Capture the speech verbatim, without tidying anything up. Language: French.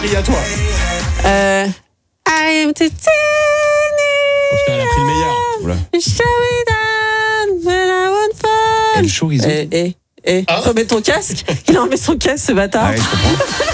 Et à toi. Euh, I am titanium. Oh putain, elle a pris le meilleur. Oula. Shall we dance when I won't fall. Elle chorizo. Eh, eh, eh. Ah. Remets ton casque. Il a enlevé son casque, ce bâtard. Ah ouais, je comprends.